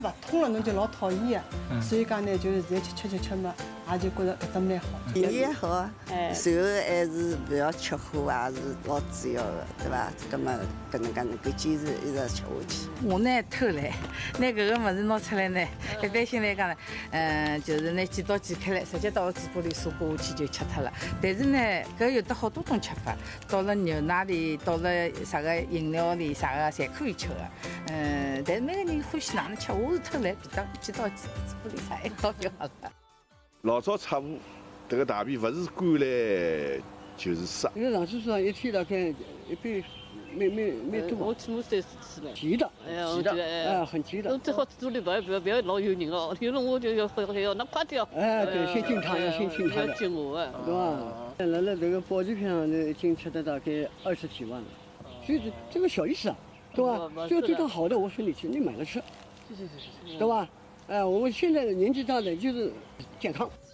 勿通了，侬就老讨厌的。所以讲呢，就是现在吃嘛，也就觉着搿种蛮好。 体力也好，随后还是不要吃火，也是老主要的，对伐？葛么搿能介能够坚持一直吃下去。 我呢偷来，拿搿个物事拿出来呢，一般性来讲呢，就是拿几刀剪开来，直接到嘴巴里嗦下去就吃脱了。但是呢，搿有得好多种吃法，倒了牛奶里，倒了啥个饮料里，啥个侪可以吃的。但是每个人欢喜哪能吃，我是偷来，几刀嘴巴里啥一刀就好了。 老早擦壶，这个大便不是干来就是湿。 因为上厕所一天大概一杯，没多。 我起码3、4次了。 急的， 急的， 很急的。 最好肚里不要老有人哦，有了我就要那快点。 对，先敬他，先敬他的。 要敬我对吧？来了这个保健品上呢，已经吃的大概20几万了，所以这个小意思啊，对吧？这个对他好的，我说你去，你买了吃，对吧？我们现在的年纪大的就是健康。